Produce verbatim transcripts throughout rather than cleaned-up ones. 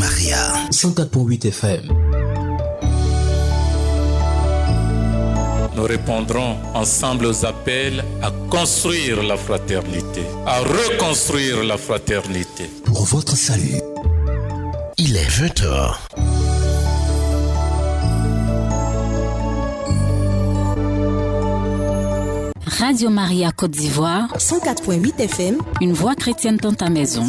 Maria, cent quatre point huit F M. Nous répondrons ensemble aux appels à construire la fraternité, à reconstruire la fraternité. Pour votre salut. Il est vingt heures. Radio Maria Côte d'Ivoire, cent quatre point huit F M, une voix chrétienne dans ta maison.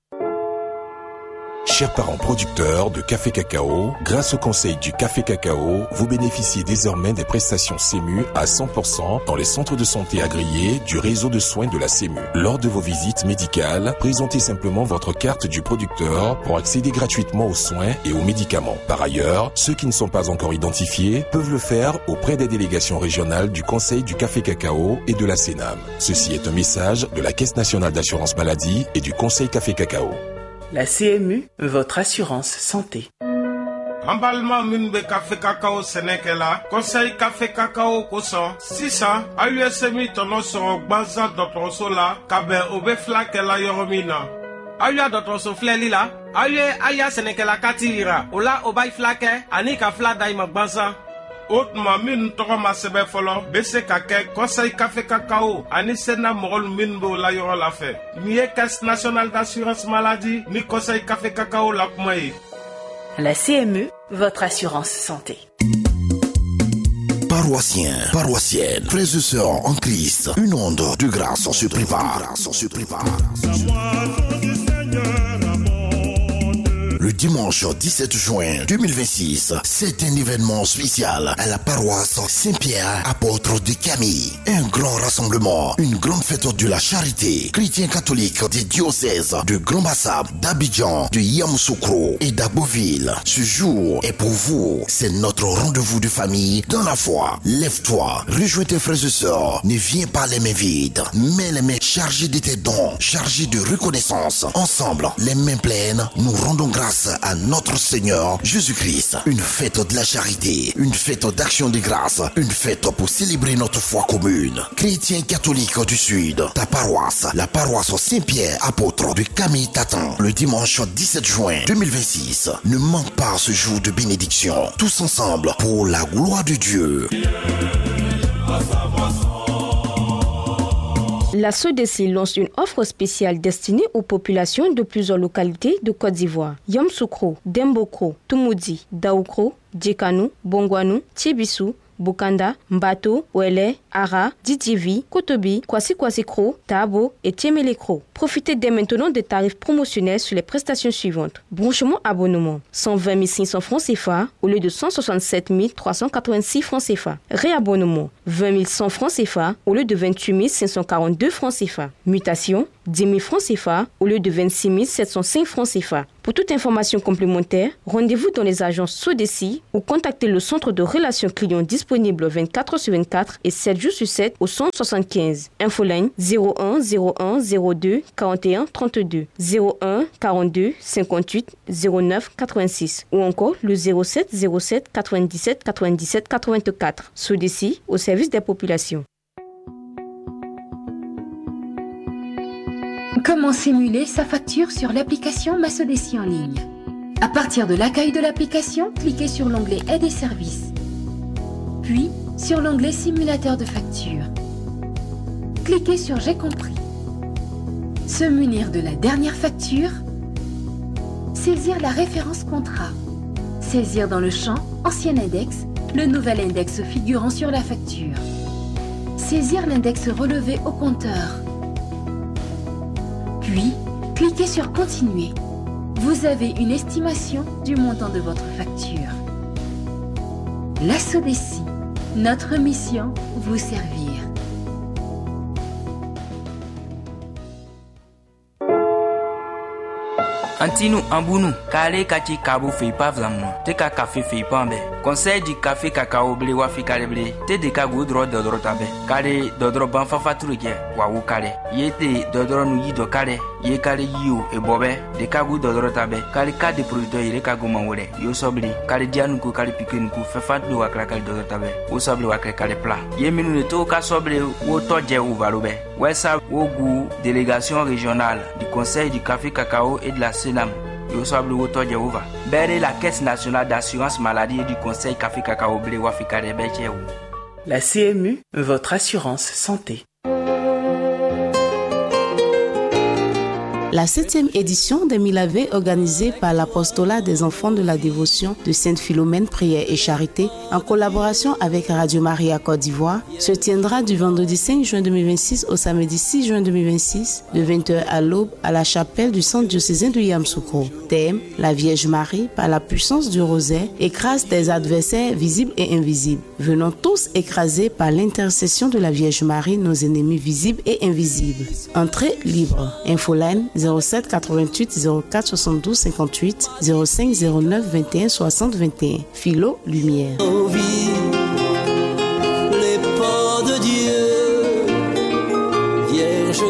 Chers parents producteurs de café cacao, grâce au conseil du café cacao, vous bénéficiez désormais des prestations C E M U à cent pour cent dans les centres de santé agréés du réseau de soins de la C E M U. Lors de vos visites médicales, présentez simplement votre carte du producteur pour accéder gratuitement aux soins et aux médicaments. Par ailleurs, ceux qui ne sont pas encore identifiés peuvent le faire auprès des délégations régionales du conseil du café cacao et de la Sénam. Ceci est un message de la Caisse nationale d'assurance maladie et du conseil café cacao. La C M U, votre assurance santé. Emballement Minbe Café Cacao Sénékela, Conseil Café Cacao Kosan, six cents, A U S M I Tono Soro Banza Dotro Sola, Kabe Obe Flakela Yoromina. Aya Dotro Sofle Lila, Aya Aya Sénékela Katira, Ola Obay Flake, Anika Fla Daima Banza. Autrement, min toko ma sebe folo, bese kake, conseil café cacao, ani sena morol minbo la yoro la fe. Ni e caisse nationale d'assurance maladie, ni conseil café cacao la kumaye. La C M U, votre assurance santé. Paroissiens, paroissiennes, frères et sœurs en Christ, une onde de grâce se prépare. Se prépare. Le dimanche dix-sept juin deux mille vingt-six, c'est un événement spécial à la paroisse Saint-Pierre apôtre de Camille. Un grand rassemblement, une grande fête de la charité. Chrétiens catholiques des diocèses de Grand Bassam, d'Abidjan, de Yamoussoukro et d'Agboville. Ce jour est pour vous, c'est notre rendez-vous de famille dans la foi. Lève-toi, rejoins tes frères et sœurs, ne viens pas les mains vides, mais les mains chargées de tes dons, chargées de reconnaissance. Ensemble, les mains pleines, nous rendons grâce à notre Seigneur Jésus-Christ. Une fête de la charité, une fête d'action de grâce, une fête pour célébrer notre foi commune. Chrétiens catholiques du Sud, ta paroisse, la paroisse Saint-Pierre apôtre de Camille t'attend le dimanche dix-sept juin deux mille vingt-six. Ne manque pas ce jour de bénédiction. Tous ensemble pour la gloire de Dieu. La S O D C lance une offre spéciale destinée aux populations de plusieurs localités de Côte d'Ivoire. Yamoussoukro, Dembokro, Toumoudi, Daoukro, Djekanou, Bongwanou, Tchibissou, Bokanda, Mbato, Ouele, Ara, Didivi, Kotobi, Kwasi-Kwasi-Kro, Tabo et Tiemelekro. Profitez dès maintenant des tarifs promotionnels sur les prestations suivantes. Branchement abonnement, cent vingt mille cinq cents francs C F A au lieu de cent soixante-sept mille trois cent quatre-vingt-six francs C F A. Réabonnement, vingt mille cent francs C F A au lieu de vingt-huit mille cinq cent quarante-deux francs C F A. Mutation, dix mille francs C F A au lieu de vingt-six mille sept cent cinq francs C F A. Pour toute information complémentaire, rendez-vous dans les agences S O D C I ou contactez le centre de relations clients disponible vingt-quatre heures sur vingt-quatre et sept jours sur sept au cent soixante-quinze. Infoline zéro un zéro un zéro deux quarante et un trente-deux, zéro un quarante-deux cinquante-huit zéro neuf quatre-vingt-six ou encore le zéro sept zéro sept quatre-vingt-dix-sept quatre-vingt-dix-sept quatre-vingt-quatre. S O D C I au service des populations. Comment simuler sa facture sur l'application Ma S O D C I en ligne? À partir de l'accueil de l'application, cliquez sur l'onglet Aide et services, puis sur l'onglet Simulateur de facture. Cliquez sur J'ai compris. Se munir de la dernière facture, saisir la référence contrat, saisir dans le champ Ancien index le nouvel index figurant sur la facture, saisir l'index relevé au compteur. Puis, cliquez sur Continuer. Vous avez une estimation du montant de votre facture. La S O D C I, notre mission, vous servir. Antinu Ambounou, Kale Kati Kabo Feipa Vlamno, Teka Café Feipambe, Conseil du Café Cacao Blé Wafi Kaleble, Tedeka Goudro Dodro Tabe, Kale Dodro Banfafa Truke, Wawu Kale, Yete Dodro Nuyi do Kale, Ye Kale Yu et Bobe, Deka Goudro Tabe, Kale Kade Producteur Yeka Goumawole, Yo Sobli, Kale Dianuku Kale Pikunku, Fefat Luakla Kale Dodro Tabe, O Sobli Wakle Kale Pla, Ye Minu Toka Sobli, Wo Toje ou Varobe, Wessa Wogu, délégation régionale du Conseil du Café Cacao et de la Sénam, yo so ablu to Jehova. Bere la Caisse nationale d'assurance maladie du Conseil Café Cacao Blé wa fika de beche ou. La C M U, votre assurance santé. La septième édition des Milavés organisée par l'Apostolat des enfants de la dévotion de Sainte Philomène Prière et Charité en collaboration avec Radio Maria Côte d'Ivoire se tiendra du vendredi cinq juin deux mille vingt-six au samedi six juin deux mille vingt-six de vingt heures à l'aube à la chapelle du centre diocésain de Yamoussoukro. Thème: la Vierge Marie, par la puissance du rosaire, écrase tes adversaires visibles et invisibles. Venons tous écraser par l'intercession de la Vierge Marie nos ennemis visibles et invisibles. Entrée libre. Infoline zéro sept quatre-vingt-huit zéro quatre soixante-douze cinquante-huit zéro cinq zéro neuf vingt et un soixante vingt et un. Philo Lumière. Les pas de Dieu, Vierge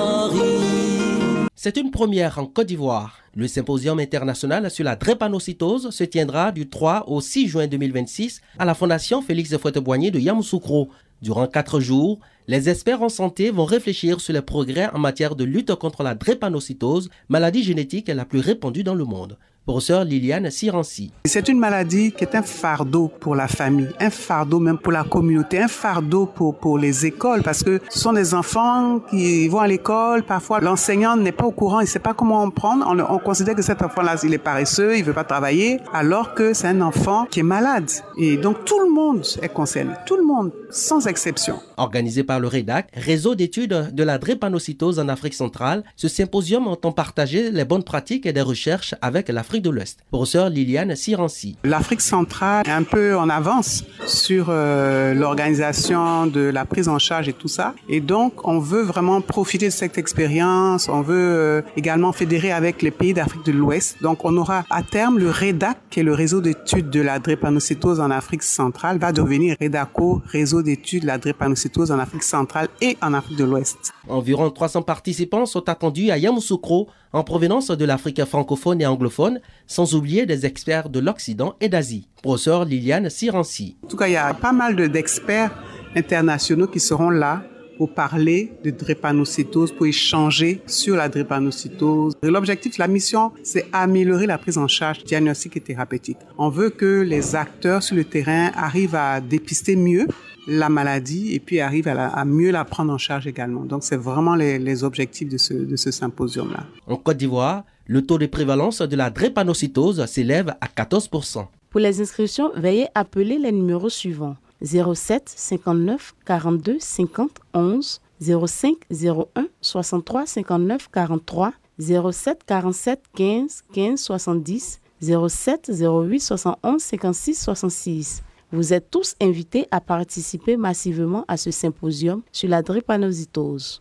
Marie. C'est une première en Côte d'Ivoire. Le symposium international sur la drépanocytose se tiendra du trois au six juin deux mille vingt-six à la Fondation Félix Houphouët-Boigny de Yamoussoukro. Durant quatre jours, les experts en santé vont réfléchir sur les progrès en matière de lutte contre la drépanocytose, maladie génétique la plus répandue dans le monde. Professeur Liliane Siransi. C'est une maladie qui est un fardeau pour la famille, un fardeau même pour la communauté, un fardeau pour, pour les écoles, parce que ce sont des enfants qui vont à l'école, parfois l'enseignant n'est pas au courant, il ne sait pas comment prendre, on, on considère que cet enfant-là, il est paresseux, il ne veut pas travailler, alors que c'est un enfant qui est malade. Et donc tout le monde est concerné, tout le monde, sans exception. Organisé par le REDAC, Réseau d'études de la drépanocytose en Afrique centrale, ce symposium entend partager les bonnes pratiques et des recherches avec l'Afrique de l'Ouest. Professeur Liliane Siransi. L'Afrique centrale est un peu en avance sur euh, l'organisation de la prise en charge et tout ça. Et donc, on veut vraiment profiter de cette expérience. On veut euh, également fédérer avec les pays d'Afrique de l'Ouest. Donc, on aura à terme le REDAC, qui est le réseau d'études de la drépanocytose en Afrique centrale, va devenir REDACO, réseau d'études de la drépanocytose en Afrique centrale et en Afrique de l'Ouest. Environ trois cents participants sont attendus à Yamoussoukro en provenance de l'Afrique francophone et anglophone, sans oublier des experts de l'Occident et d'Asie. Professeur Liliane Siransi. En tout cas, il y a pas mal de, d'experts internationaux qui seront là pour parler de drépanocytose, pour échanger sur la drépanocytose. L'objectif, la mission, c'est améliorer la prise en charge diagnostique et thérapeutique. On veut que les acteurs sur le terrain arrivent à dépister mieux la maladie et puis arrivent à, la, à mieux la prendre en charge également. Donc, c'est vraiment les, les objectifs de ce, de ce symposium-là. En Côte d'Ivoire, le taux de prévalence de la drépanocytose s'élève à quatorze pour cent. Pour les inscriptions, veuillez appeler les numéros suivants: zéro sept cinquante-neuf quarante-deux cinquante onze, zéro cinq zéro un soixante-trois cinquante-neuf quarante-trois, zéro sept quarante-sept quinze quinze soixante-dix, zéro sept zéro huit soixante-onze cinquante-six soixante-six. Vous êtes tous invités à participer massivement à ce symposium sur la drépanocytose.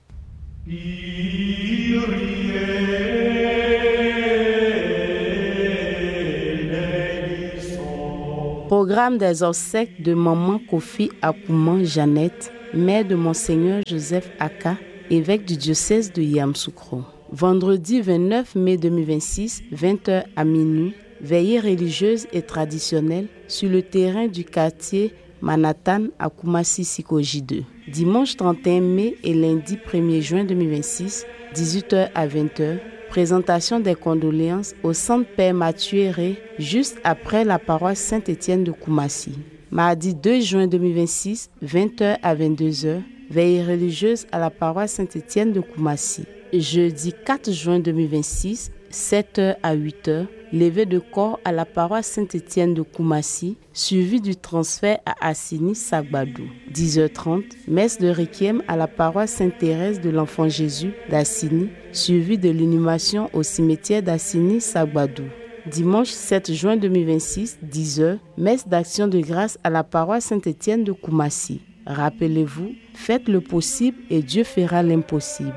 Programme des obsèques de Maman Kofi Akouman Jeannette, mère de Monseigneur Joseph Aka, évêque du diocèse de Yamoussoukro. Vendredi vingt-neuf mai deux mille vingt-six, vingt heures à minuit, veillée religieuse et traditionnelle sur le terrain du quartier Manhattan à Koumassi-Sikoji deux. Dimanche trente et un mai et lundi premier juin deux mille vingt-six, dix-huit heures à vingt heures, présentation des condoléances au centre Père Mathieu Héré, juste après la paroisse Saint-Étienne de Koumassi. Mardi deux juin deux mille vingt-six, vingt heures à vingt-deux heures, veillée religieuse à la paroisse Saint-Étienne de Koumassi. Jeudi quatre juin deux mille vingt-six, sept heures à huit heures, levée de corps à la paroisse Saint-Étienne de Koumassi, suivi du transfert à Assini-Sagbadou. dix heures trente, messe de requiem à la paroisse Sainte-Thérèse de l'Enfant Jésus d'Assini, suivi de l'inhumation au cimetière d'Assini-Sagbadou. Dimanche sept juin deux mille vingt-six, dix heures, messe d'action de grâce à la paroisse Saint-Étienne de Koumassi. Rappelez-vous, faites le possible et Dieu fera l'impossible.